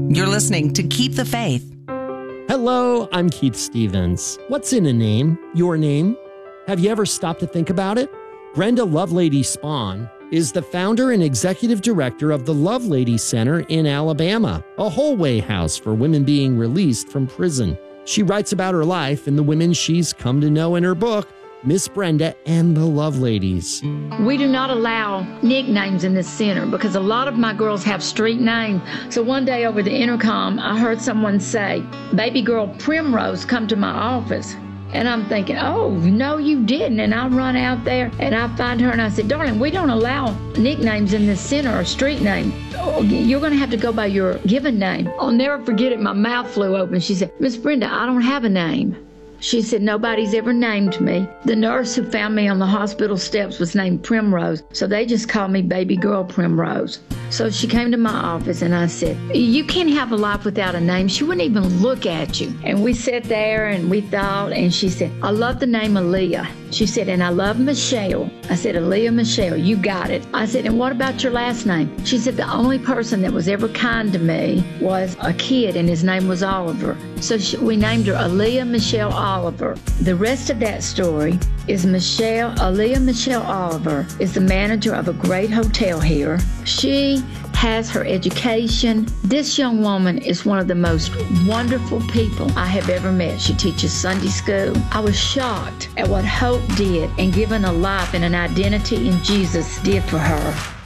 You're listening to Keep the Faith. Hello, I'm Keith Stevens. What's in a name? Your name? Have you ever stopped to think about it? Brenda Lovelady Spahn is the founder and executive director of the Lovelady Center in Alabama, a Holway house for women being released from prison. She writes about her life and the women she's come to know in her book, Miss Brenda and the Loveladies. We do not allow nicknames in this center because a lot of my girls have street names. So one day over the intercom, I heard someone say, "Baby girl Primrose, come to my office." And I'm thinking, oh, no, you didn't. And I run out there and I find her and I said, "Darling, we don't allow nicknames in this center or street name. Oh, you're going to have to go by your given name." I'll never forget it. My mouth flew open. She said, "Miss Brenda, I don't have a name." She said, "Nobody's ever named me. The nurse who found me on the hospital steps was named Primrose, so they just called me Baby Girl Primrose." So she came to my office and I said, "You can't have a life without a name." She wouldn't even look at you. And we sat there and we thought, and she said, "I love the name Aaliyah." She said, "And I love Michelle." I said, "Aaliyah Michelle, you got it." I said, "And what about your last name?" She said, "The only person that was ever kind to me was a kid, and his name was Oliver." So we named her Aaliyah Michelle Oliver. The rest of that story is Aaliyah Michelle Oliver is the manager of a great hotel here. She has her education. This young woman is one of the most wonderful people I have ever met. She teaches Sunday school. I was shocked at what Hope did and giving a life and an identity in Jesus did for her.